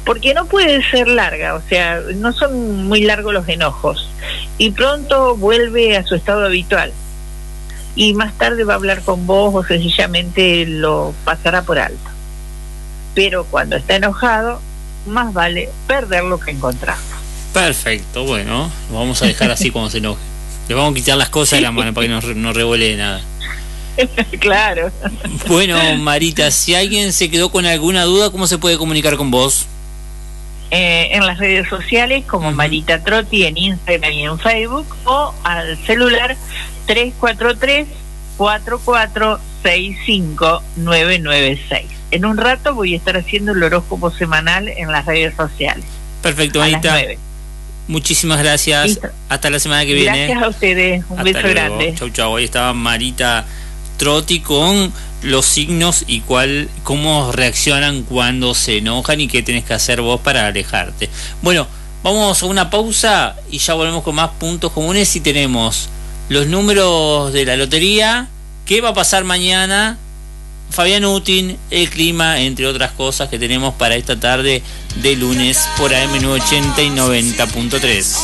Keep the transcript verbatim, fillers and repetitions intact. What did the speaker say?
porque no puede ser larga, o sea, no son muy largos los enojos, y pronto vuelve a su estado habitual, y más tarde va a hablar con vos o sencillamente lo pasará por alto. Pero cuando está enojado, más vale perderlo que encontrarlo. Perfecto, bueno, lo vamos a dejar así cuando se enoje. Le vamos a quitar las cosas de la mano para que no, no revuele nada. Claro. Bueno, Marita, si alguien se quedó con alguna duda, ¿cómo se puede comunicar con vos? Eh, en las redes sociales como uh-huh. Marita Trotti en Instagram y en Facebook, o al celular tres cuatro tres, cuatro cuatro seis cinco, nueve nueve seis. En un rato voy a estar haciendo el horóscopo semanal en las redes sociales. Perfecto, Marita. Muchísimas gracias. Listo. Hasta la semana que viene. Gracias a ustedes. Un Hasta beso luego. grande. Chau, chau. Ahí estaba Marita Trotti con los signos y cuál, cómo reaccionan cuando se enojan y qué tenés que hacer vos para alejarte. Bueno, vamos a una pausa y ya volvemos con más puntos comunes y tenemos los números de la lotería, qué va a pasar mañana, Fabián Utin, el clima, entre otras cosas que tenemos para esta tarde de lunes por A M novecientos ochenta y noventa punto tres.